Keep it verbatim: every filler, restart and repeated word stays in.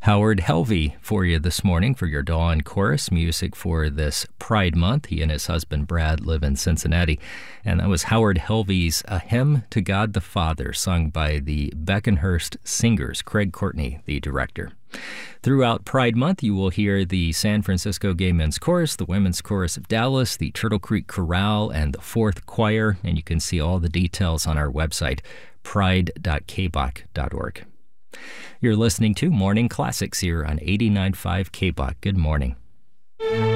Howard Helvey for you this morning for your Dawn Chorus music for this Pride Month. He and his husband Brad live in Cincinnati. And that was Howard Helvey's A Hymn to God the Father, sung by the Beckenhurst Singers, Craig Courtney, the director. Throughout Pride Month, you will hear the San Francisco Gay Men's Chorus, the Women's Chorus of Dallas, the Turtle Creek Chorale, and the Fourth Choir. And you can see all the details on our website, pride dot k b o c dot org. You're listening to Morning Classics here on eighty-nine point five K B O C. Good morning.